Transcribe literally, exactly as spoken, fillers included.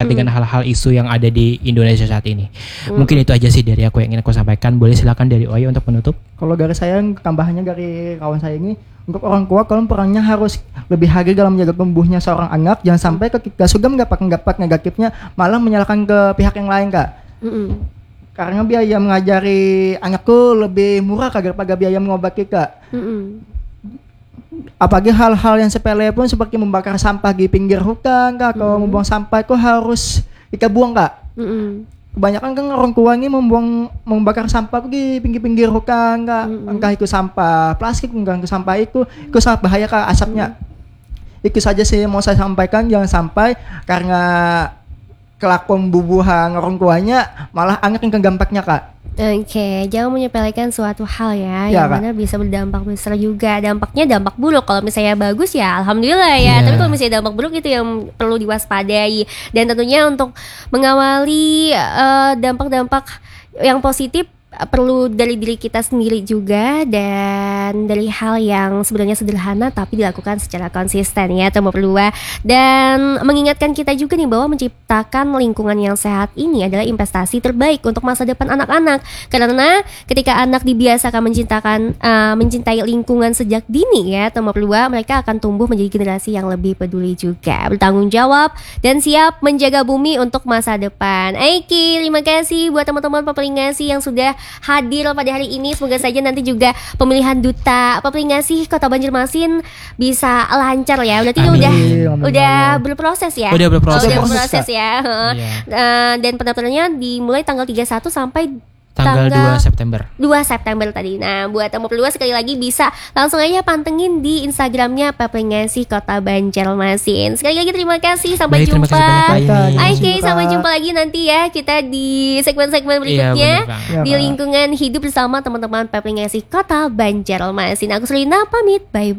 terkait dengan hal-hal isu yang ada di Indonesia saat ini. Mm. Mungkin itu aja sih dari aku yang ingin aku sampaikan. Boleh silakan dari Oyo untuk menutup. Kalau dari saya tambahannya dari kawan saya ini, untuk orang tua kalau perannya harus lebih hadir dalam menjaga tumbuhnya seorang anak, jangan sampai ketika sudah mendapat-mendapat negatifnya malah menyalahkan ke pihak yang lain kak. Mm-hmm. Karena biaya mengajari anakku lebih murah kak daripada biaya mengobati kak. Mm-hmm. Apalagi hal-hal yang sepele pun seperti membakar sampah di pinggir hutan kak, kalau mm-hmm. membuang sampah itu harus kita buang kak. Mm-hmm. Kebanyakan kan orang tua ini membuang membakar sampah di pinggir-pinggir hutan kak, mm-hmm. entah itu sampah plastik, entah itu sampah itu, itu sangat bahaya kak asapnya. Mm-hmm. Itu saja sih yang mau saya sampaikan, jangan sampai karena kelakuan bubuhan orang tuanya malah anak yang kegampaknya kak. Oke, okay, jangan menyepelekan suatu hal ya, ya yang Kak. Mana bisa berdampak besar juga. Dampaknya dampak buruk. Kalau misalnya bagus ya alhamdulillah ya. Yeah. Tapi kalau misalnya dampak buruk itu yang perlu diwaspadai. Dan tentunya untuk mengawali uh, dampak-dampak yang positif perlu dari diri kita sendiri juga, dan dari hal yang sebenarnya sederhana tapi dilakukan secara konsisten ya teman berdua. Dan mengingatkan kita juga nih bahwa menciptakan lingkungan yang sehat ini adalah investasi terbaik untuk masa depan anak-anak. Karena ketika anak dibiasakan mencintakan uh, mencintai lingkungan sejak dini ya teman berdua, mereka akan tumbuh menjadi generasi yang lebih peduli juga, bertanggung jawab dan siap menjaga bumi untuk masa depan. Oke, terima kasih buat teman-teman Papelingasi yang sudah hadir pada hari ini. Semoga saja nanti juga pemilihan duta Papelingasi Kota Banjarmasin bisa lancar ya. Berarti ini udah amin, udah amin. berproses ya. Udah berproses. Oh, udah berproses ya. Yeah. Uh, dan pendaftarannya dimulai tanggal tiga puluh satu sampai tanggal dua September. dua September tadi. Nah, buat tamu berdua sekali lagi bisa langsung aja pantengin di Instagramnya Papelingasi Kota Banjarmasin. Sekali lagi terima kasih, sampai Baik, jumpa. Oke, okay, sampai jumpa lagi nanti ya kita di segmen-segmen berikutnya iya, di lingkungan hidup bersama teman-teman Papelingasi Kota Banjarmasin. Aku Selina pamit, bye.